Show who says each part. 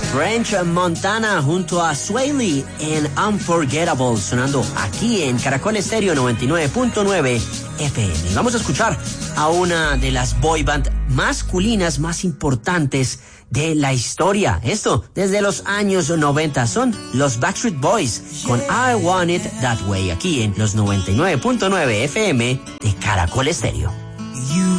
Speaker 1: French Montana junto a Swae Lee en Unforgettable, sonando aquí en Caracol Estéreo 99.9 FM. Vamos a escuchar a una de las boy band masculinas más importantes de la historia. Esto desde los años 90. Son los Backstreet Boys con I Want It That Way, aquí en los 99.9 FM de Caracol Estéreo.